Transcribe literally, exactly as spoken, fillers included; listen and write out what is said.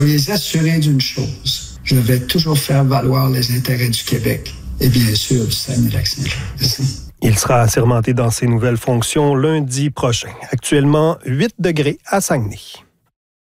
les assurer d'une chose. Je vais toujours faire valoir les intérêts du Québec et bien sûr du Saguenay-Lac-Saint-Jean. Il sera assermenté dans ses nouvelles fonctions lundi prochain. Actuellement, huit degrés à Saguenay.